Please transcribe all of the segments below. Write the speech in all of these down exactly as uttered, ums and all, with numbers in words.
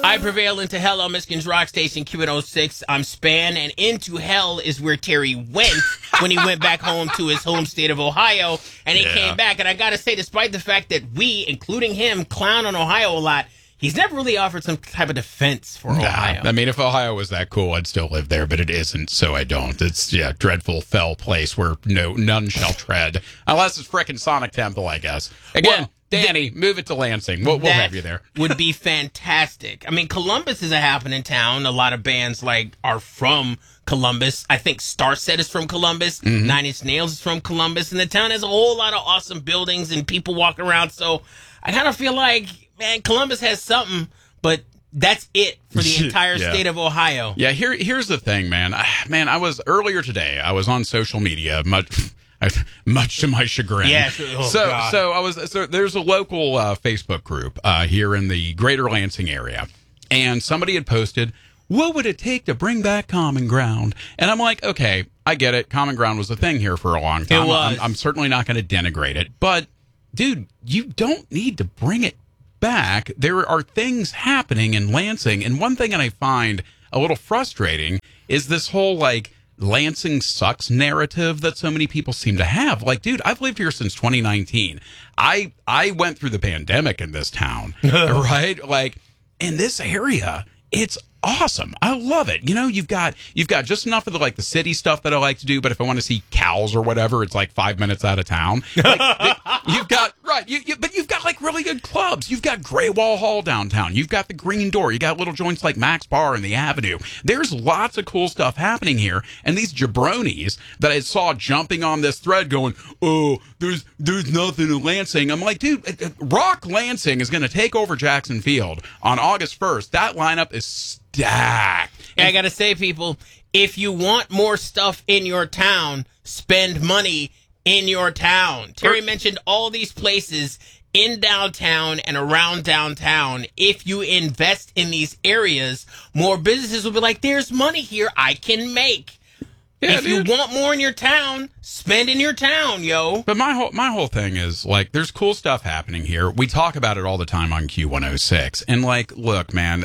I prevail into hell on Michigan's rock station Q one oh six. I'm Span, and into hell is where Terry went when he went back home to his home state of Ohio, and he Yeah. came back. And I got to say, despite the fact that we, including him, clown on Ohio a lot, he's never really offered some type of defense for Nah, Ohio. I mean, if Ohio was that cool, I'd still live there, but it isn't, so I don't. It's, yeah, dreadful, fell place where no none shall tread. Unless it's frickin' Sonic Temple, I guess. Again, Well, Danny, move it to Lansing. We'll, we'll That have you there. would be fantastic. I mean, Columbus is a happening town. A lot of bands like are from Columbus. I think Starset is from Columbus. Mm-hmm. Nine Inch Nails is from Columbus. And the town has a whole lot of awesome buildings and people walking around. So I kind of feel like, man, Columbus has something, but that's it for the entire Yeah. state of Ohio. Yeah, here, here's the thing, man. I, man, I was, earlier today, I was on social media, much... I, much to my chagrin. Yes. Oh, so, God. so I was. So there's a local uh, Facebook group uh, here in the Greater Lansing area, and somebody had posted, "What would it take to bring back Common Ground?" And I'm like, okay, I get it. Common Ground was a thing here for a long time. It was. I'm, I'm certainly not going to denigrate it, but dude, you don't need to bring it back. There are things happening in Lansing, and one thing that I find a little frustrating is this whole like. Lansing sucks narrative that so many people seem to have. Like, dude, I've lived here since twenty nineteen. I I went through the pandemic in this town, right? Like, in this area, it's awesome. I love it. You know, you've got you've got just enough of the like the city stuff that I like to do, but if I want to see cows or whatever, it's like five minutes out of town. Like, the, you've got right, you, you, but you've got like really good clubs. You've got Gray Wall Hall downtown. You've got the Green Door. You got little joints like Max Bar and the Avenue. There's lots of cool stuff happening here. And these jabronis that I saw jumping on this thread, going, "Oh, there's there's nothing in Lansing." I'm like, dude, Rock Lansing is going to take over Jackson Field on August first. That lineup is stacked. And I got to say, people, if you want more stuff in your town, spend money in your town. Terry mentioned all these places in downtown and around downtown. If you invest in these areas, more businesses will be like, there's money here I can make. Yeah, if dude. you want more in your town, spend in your town, yo. But my whole my whole thing is like, there's cool stuff happening here. We talk about it all the time on Q one oh six, and like, look, man,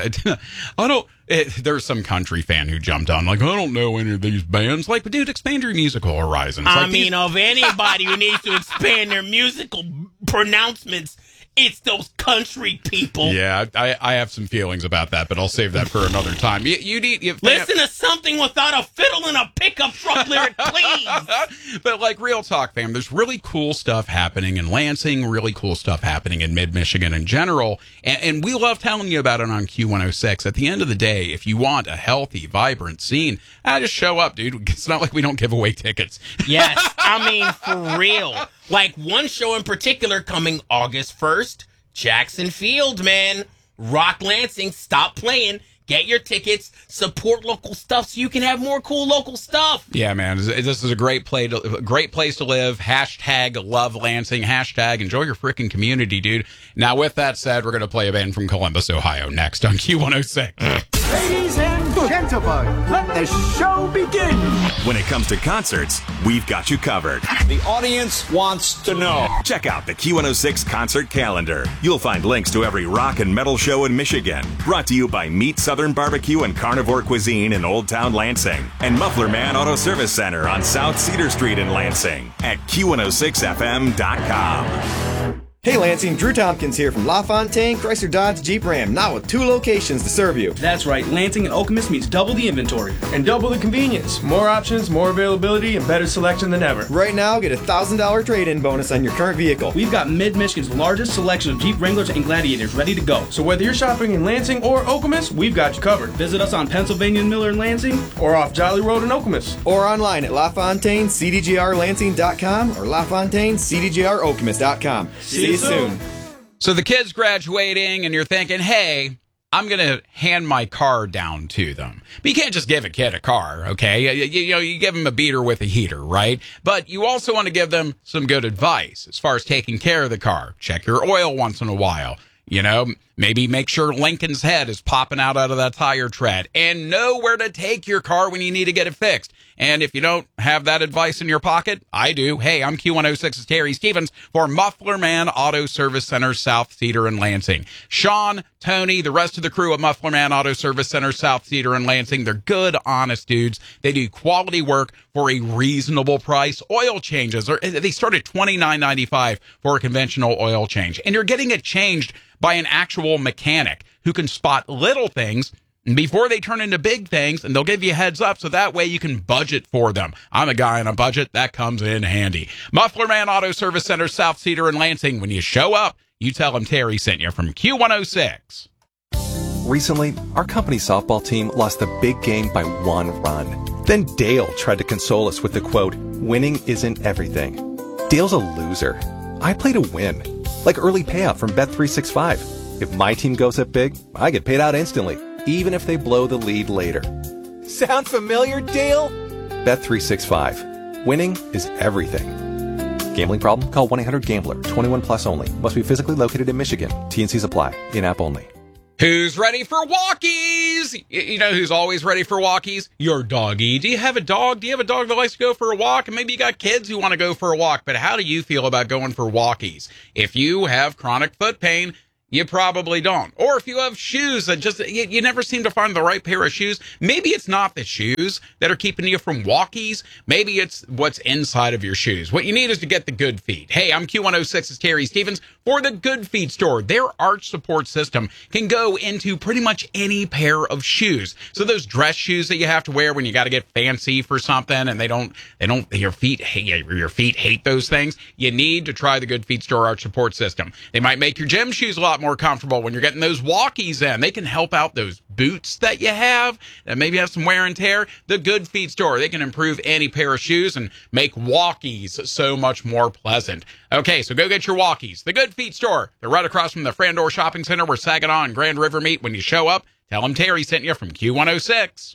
I don't. It, there's some country fan who jumped on like, I don't know any of these bands. Like, but dude, expand your musical horizons. I like, mean, these- of anybody who needs to expand their musical pronouncements, it's those country people. yeah, I, I have some feelings about that, but I'll save that for another time. You, you need you, Listen to something without a fiddle and a pickup truck lyric, please. But like, real talk, fam, there's really cool stuff happening in Lansing, really cool stuff happening in mid-Michigan in general, and, and we love telling you about it on Q one oh six. At the end of the day, if you want a healthy, vibrant scene, ah, just show up, dude. It's not like we don't give away tickets. Yes, I mean, for real. Like, one show in particular coming August first, Jackson Field, man. Rock Lansing, stop playing. Get your tickets, support local stuff so you can have more cool local stuff. Yeah, man, this this is a great play to, a great place to live. Hashtag love Lansing. Hashtag enjoy your freaking community, dude. Now, with that said, we're going to play a band from Columbus, Ohio next on Q one oh six. Ladies and gentlemen, let the show begin. When it comes to concerts, we've got you covered. The audience wants to know. Check out the Q one oh six concert calendar. You'll find links to every rock and metal show in Michigan. Brought to you by Meat Southern Barbecue and Carnivore Cuisine in Old Town Lansing. And Muffler Man Auto Service Center on South Cedar Street in Lansing at Q one oh six F M dot com. Hey Lansing, Drew Tompkins here from LaFontaine Chrysler Dodge Jeep Ram, now with two locations to serve you. That's right, Lansing and Okemos means double the inventory. And double the convenience. More options, more availability, and better selection than ever. Right now, get a one thousand dollars trade-in bonus on your current vehicle. We've got Mid-Michigan's largest selection of Jeep Wranglers and Gladiators ready to go. So whether you're shopping in Lansing or Okemos, we've got you covered. Visit us on Pennsylvania and Miller in Lansing, Or off Jolly Road in Okemos. Or online at LaFontaine C D J R Lansing dot com or LaFontaine C D J R Okemos dot com. See you soon. So the kid's graduating, and you're thinking, hey, I'm going to hand my car down to them. But you can't just give a kid a car, okay? You, you, you know, you give them a beater with a heater, right? But you also want to give them some good advice as far as taking care of the car. Check your oil once in a while. You know, Maybe make sure Lincoln's head is popping out out of that tire tread, and know where to take your car when you need to get it fixed. And if you don't have that advice in your pocket, I do. Hey, I'm Q one oh six's Terry Stevens for Muffler Man Auto Service Center, South Cedar and Lansing. Sean, Tony, the rest of the crew at Muffler Man Auto Service Center, South Cedar and Lansing, they're good, honest dudes. They do quality work for a reasonable price. Oil changes, or they start at twenty-nine ninety-five for a conventional oil change. And you're getting it changed by an actual mechanic who can spot little things before they turn into big things, and they'll give you a heads up so that way you can budget for them. I'm a guy on a budget. That comes in handy. Muffler Man Auto Service Center, South Cedar and Lansing. When you show up, you tell them Terry sent you from Q one oh six. Recently, our company softball team lost the big game by one run. Then Dale tried to console us with the quote, "Winning isn't everything." Dale's a loser. I play to win. Like early payout from Bet three sixty-five. If my team goes up big, I get paid out instantly, even if they blow the lead later. Sound familiar, Dale? Bet three sixty-five. Winning is everything. Gambling problem? Call one eight hundred gambler. twenty-one plus only. Must be physically located in Michigan. T and Cs apply. In-app only. Who's ready for walkies? You know who's always ready for walkies? Your doggy. Do you have a dog? Do you have a dog that likes to go for a walk? And maybe you got kids who want to go for a walk. But how do you feel about going for walkies? If you have chronic foot pain, you probably don't. Or if you have shoes that just, you, you never seem to find the right pair of shoes, maybe it's not the shoes that are keeping you from walkies. Maybe it's what's inside of your shoes. What you need is to get the Good Feet. Hey, I'm Q one oh six's Terry Stevens for the Good Feet store. Their arch support system can go into pretty much any pair of shoes. So those dress shoes that you have to wear when you got to get fancy for something and they don't, they don't, your feet, hate, your feet hate those things. You need to try the Good Feet store arch support system. They might make your gym shoes a lot more comfortable when you're getting those walkies in. They can help out those boots that you have that maybe have some wear and tear. The Good Feet store, they can improve any pair of shoes and make walkies so much more pleasant. Okay, so go get your walkies. The Good Feet store. They're right across from the Frandor Shopping Center where Saginaw and Grand River meet. When you show up, tell them Terry sent you from Q one oh six.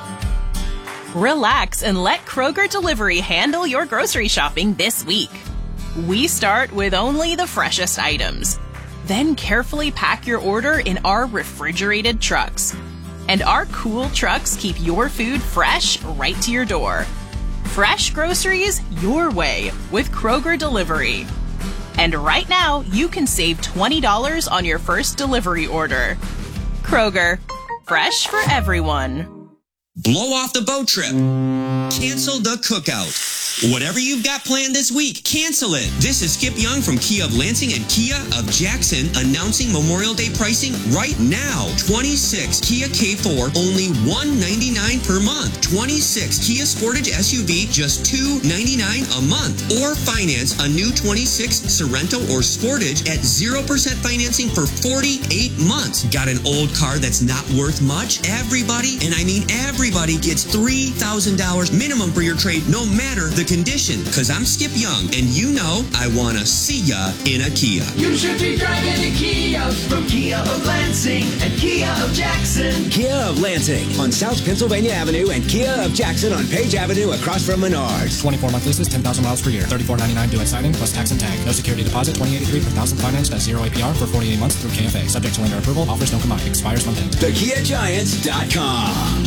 Relax and let Kroger Delivery handle your grocery shopping this week. We start with only the freshest items. Then carefully pack your order in our refrigerated trucks. And our cool trucks keep your food fresh right to your door. Fresh groceries your way with Kroger Delivery. And right now, you can save twenty dollars on your first delivery order. Kroger, fresh for everyone. Blow off the boat trip. Cancel the cookout. Whatever you've got planned this week, cancel it. This is Skip Young from Kia of Lansing and Kia of Jackson announcing Memorial Day pricing right now. twenty-six Kia K four, only one ninety-nine per month. twenty-six Kia Sportage S U V, just two ninety-nine a month. Or finance a new twenty-six Sorento or Sportage at zero percent financing for forty-eight months. Got an old car that's not worth much? Everybody, and I mean everybody, gets three thousand dollars minimum for your trade, no matter the condition. Cause I'm Skip Young, and you know I wanna see ya in a Kia. You should be driving a Kia from Kia of Lansing and Kia of Jackson. Kia of Lansing on South Pennsylvania Avenue and Kia of Jackson on Page Avenue across from Menards. twenty-four month leases, ten thousand miles per year. thirty-four ninety-nine due at signing plus tax and tag. No security deposit, twenty eighty-three per thousand financed at zero A P R for forty-eight months through K F A. Subject to lender approval. Offers don't combine. Expires month end. the kia giants dot com.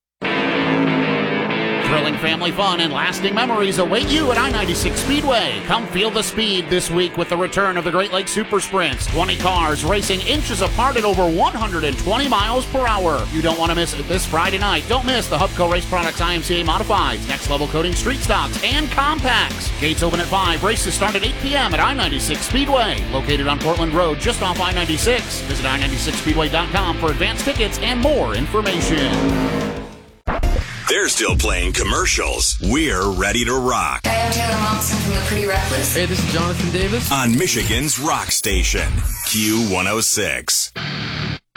Thrilling family fun and lasting memories await you at I ninety-six Speedway. Come feel the speed this week with the return of the Great Lakes Super Sprints. twenty cars racing inches apart at over one hundred twenty miles per hour. You don't want to miss it this Friday night. Don't miss the Hubco Race Products I M C A Modifieds, Next Level Coating Street Stocks, and Compacts. Gates open at five. Races start at eight p.m. at I ninety-six Speedway. Located on Portland Road, just off I ninety-six. Visit I ninety-six speedway dot com for advanced tickets and more information. They're still playing commercials. We're ready to rock. Hi, I'm Taylor Momsen from The Pretty Reckless. Hey, this is Jonathan Davis. On Michigan's rock station, Q one oh six.